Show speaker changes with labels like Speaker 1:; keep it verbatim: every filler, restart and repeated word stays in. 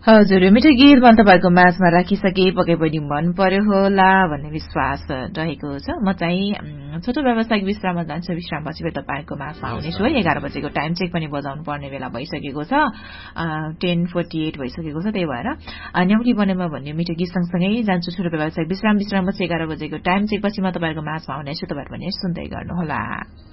Speaker 1: हजुर मिठो गीत मन तपाईँको माझमा राखिसके पक्कै पनि मन पर्यो होला भन्ने विश्वास रहेको छ। म चाहिँ छोटो व्यावसायिक विश्राममा जान्छु, विश्रामपछि फेरि तपाईँको माझमा आउनेछु है। एघार बजेको टाइम चेक पनि बजाउनु पर्ने बेला भइसकेको छ, टेन फोर्टी एट भइसकेको छ। त्यही भएर न्याउली बनेमा भन्ने मिठो गीत सँगसँगै जान्छु छोटो व्यावसायिक विश्राम। विश्रामपछि एघार बजेको टाइम चेक पछि म तपाईँको माझमा आउनेछु, तपाईँहरू पनि सुन्दै गर्नुहोला।